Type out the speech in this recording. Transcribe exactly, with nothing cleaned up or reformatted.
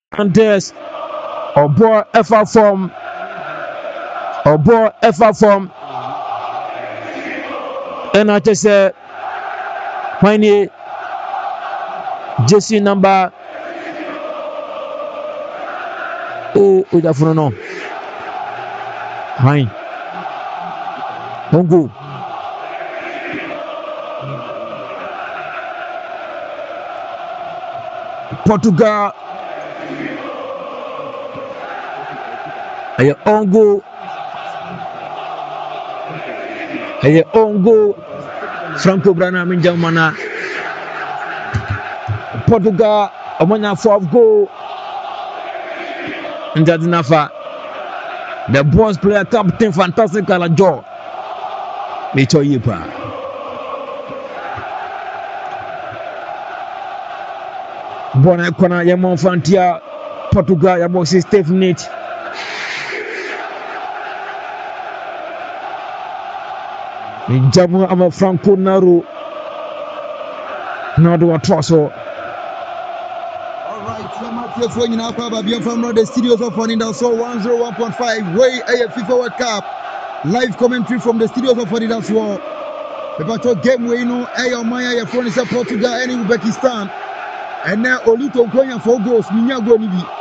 Fernandez Obo Efa form Obo Efa form and I just say when he jersey number oh Ujafuno no Hein Bongo Portugal aye ongo aye ongo Franco Brana Minjamana Portugal amanya four goal Ndadinafa the bronze player captain fantastic Alajo Mito Yipa Bona kona ya Monfantia Portugal ya boxi Stephanie Jamu ama Franco Naru Nado Atroso. Alright, Matthew Fwing now from the studios of Fonida so one oh one point five way a FIFA World Cup. Live commentary from the studios of Fonida so the battle game we know Ayo Maya Fonisa Portugal and Uzbekistan. And now Olito going for goals, Minya Gonibi.